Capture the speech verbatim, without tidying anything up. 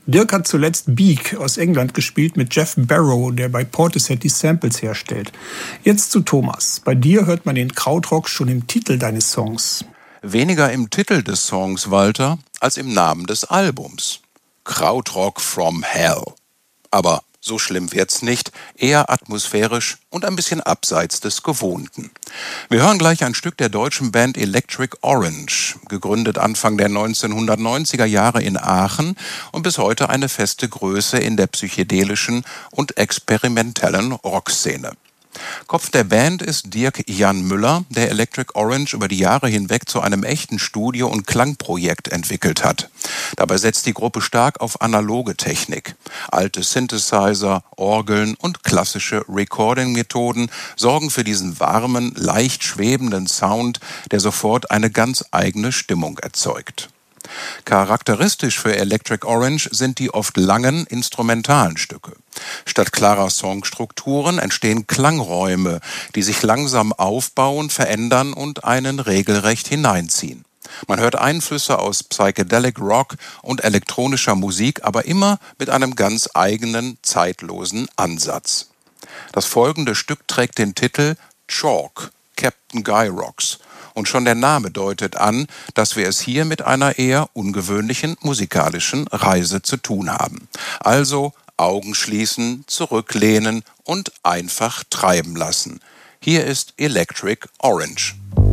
Dirk hat zuletzt Beak aus England gespielt mit Jeff Barrow, der bei Portishead die Samples herstellt. Jetzt zu Thomas. Bei dir hört man den Krautrock schon im Titel deines Songs. Weniger im Titel des Songs, Walter, als im Namen des Albums. Krautrock from Hell. Aber so schlimm wird's nicht, eher atmosphärisch und ein bisschen abseits des Gewohnten. Wir hören gleich ein Stück der deutschen Band Electric Orange, gegründet Anfang der neunzehnhundertneunziger Jahre in Aachen und bis heute eine feste Größe in der psychedelischen und experimentellen Rockszene. Kopf der Band ist Dirk Jan Müller, der Electric Orange über die Jahre hinweg zu einem echten Studio- und Klangprojekt entwickelt hat. Dabei setzt die Gruppe stark auf analoge Technik. Alte Synthesizer, Orgeln und klassische Recording-Methoden sorgen für diesen warmen, leicht schwebenden Sound, der sofort eine ganz eigene Stimmung erzeugt. Charakteristisch für Electric Orange sind die oft langen instrumentalen Stücke. Statt klarer Songstrukturen entstehen Klangräume, die sich langsam aufbauen, verändern und einen regelrecht hineinziehen. Man hört Einflüsse aus Psychedelic Rock und elektronischer Musik, aber immer mit einem ganz eigenen, zeitlosen Ansatz. Das folgende Stück trägt den Titel Chalk, Captain Guy Rocks. Und schon der Name deutet an, dass wir es hier mit einer eher ungewöhnlichen musikalischen Reise zu tun haben. Also Augen schließen, zurücklehnen und einfach treiben lassen. Hier ist Electric Orange.